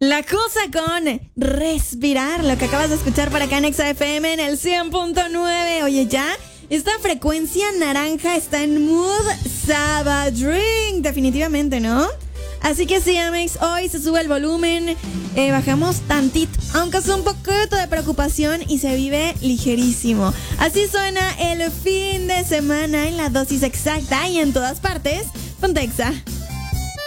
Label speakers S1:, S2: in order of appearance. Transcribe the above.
S1: La cosa con respirar, lo que acabas de escuchar para acá en Exa FM en el 100.9. Oye, ya, esta frecuencia naranja está en mood Sabadrink, definitivamente, ¿no? Así que sí, Amex, hoy se sube el volumen, bajamos tantito, aunque es un poquito de preocupación y se vive ligerísimo. Así suena el fin de semana en la dosis exacta y en todas partes. Ponte Exa.